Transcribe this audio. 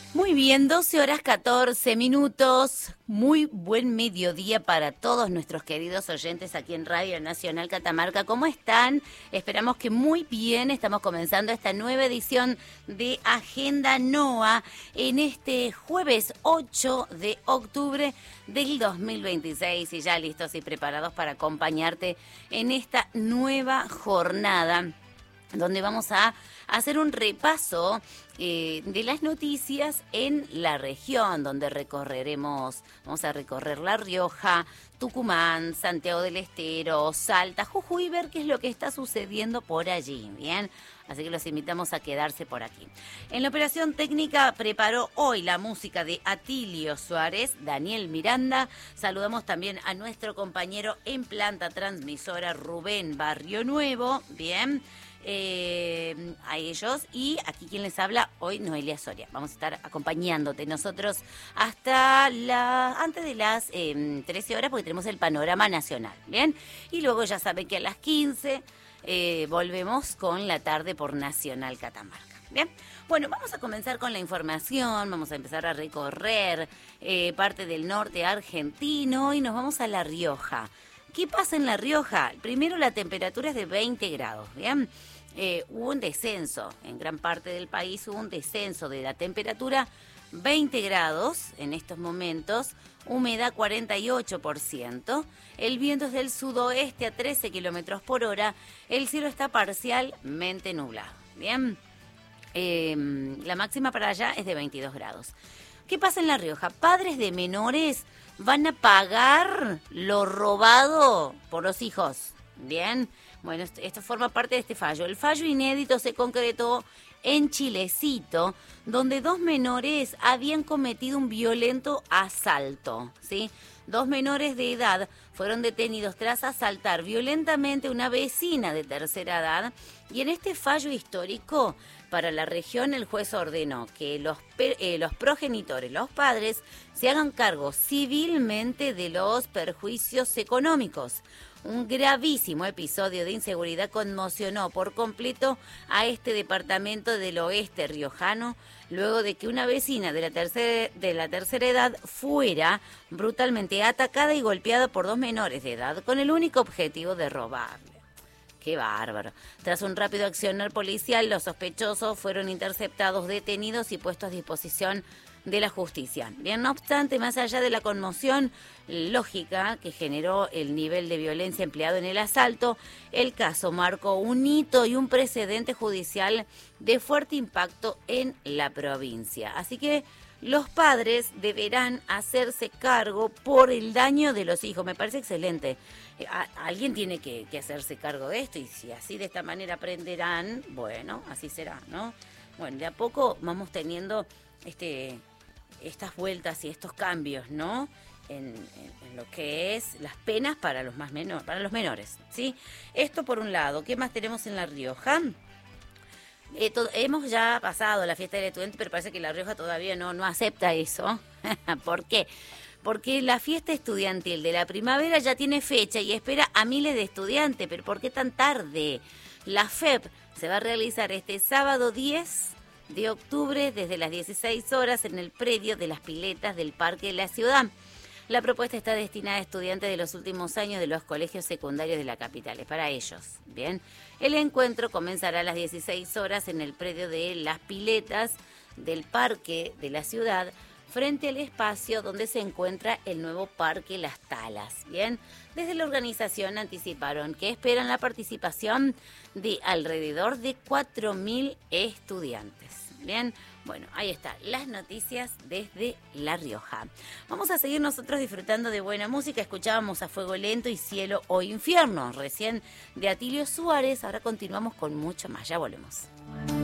Muy bien, 12 horas 14 minutos. Muy buen mediodía para todos nuestros queridos oyentes aquí en Radio Nacional Catamarca. ¿Cómo están? Esperamos que muy bien. Estamos comenzando esta nueva edición de Agenda NOA en este jueves 8 de octubre del 2026. Y ya listos y preparados para acompañarte en esta nueva jornada, donde vamos a hacer un repaso de las noticias en la región, donde vamos a recorrer La Rioja, Tucumán, Santiago del Estero, Salta, Jujuy, y ver qué es lo que está sucediendo por allí, ¿bien? Así que los invitamos a quedarse por aquí. En la operación técnica preparó hoy la música de Atilio Suárez, Daniel Miranda. Saludamos también a nuestro compañero en planta transmisora, Rubén Barrio Nuevo, ¿bien? A ellos, y aquí quien les habla hoy, Noelia Soria. Vamos a estar acompañándote nosotros hasta antes de las 13 horas, porque tenemos el panorama nacional, ¿bien? Y luego ya saben que a las 15 volvemos con la tarde por Nacional Catamarca, ¿bien? Bueno, vamos a comenzar con la información. Vamos a empezar a recorrer parte del norte argentino y nos vamos a La Rioja. ¿Qué pasa en La Rioja? Primero, la temperatura es de 20 grados, ¿bien? Hubo un descenso, en gran parte del país hubo un descenso de la temperatura, 20 grados en estos momentos, humedad 48%, el viento es del sudoeste a 13 kilómetros por hora, el cielo está parcialmente nublado, ¿bien? La máxima para allá es de 22 grados. ¿Qué pasa en La Rioja? Padres de menores van a pagar lo robado por los hijos, ¿bien? Bueno, esto forma parte de este fallo. El fallo inédito se concretó en Chilecito, donde 2 menores habían cometido un violento asalto, ¿sí? 2 menores de edad fueron detenidos tras asaltar violentamente a una vecina de tercera edad, y en este fallo histórico para la región el juez ordenó que los progenitores, los padres, se hagan cargo civilmente de los perjuicios económicos. Un gravísimo episodio de inseguridad conmocionó por completo a este departamento del oeste riojano, luego de que una vecina de la tercera edad fuera brutalmente atacada y golpeada por 2 menores de edad con el único objetivo de robarle. ¡Qué bárbaro! Tras un rápido accionar policial, los sospechosos fueron interceptados, detenidos y puestos a disposición de la justicia. Bien, no obstante, más allá de la conmoción lógica que generó el nivel de violencia empleado en el asalto, el caso marcó un hito y un precedente judicial de fuerte impacto en la provincia. Así que los padres deberán hacerse cargo por el daño de los hijos. Me parece excelente. Alguien tiene que hacerse cargo de esto, y si así de esta manera aprenderán, bueno, así será, ¿no? Bueno, de a poco vamos teniendo estas vueltas y estos cambios, ¿no? En lo que es las penas para los menores, ¿sí? Esto por un lado. ¿Qué más tenemos en La Rioja? Hemos ya pasado la fiesta del estudiante, pero parece que La Rioja todavía no acepta eso. ¿Por qué? Porque la fiesta estudiantil de la primavera ya tiene fecha y espera a miles de estudiantes. ¿Pero por qué tan tarde? La FEP se va a realizar este sábado 10 de octubre desde las 16 horas en el predio de las piletas del Parque de la Ciudad. La propuesta está destinada a estudiantes de los últimos años de los colegios secundarios de la capital. Es para ellos, ¿bien? El encuentro comenzará a las 16 horas en el predio de las piletas del Parque de la Ciudad, frente al espacio donde se encuentra el nuevo Parque Las Talas, ¿bien? Desde la organización anticiparon que esperan la participación de alrededor de 4.000 estudiantes, ¿bien? Bueno, ahí están las noticias desde La Rioja. Vamos a seguir nosotros disfrutando de buena música. Escuchábamos a Fuego Lento y Cielo o Infierno, recién de Atilio Suárez. Ahora continuamos con mucho más. Ya volvemos.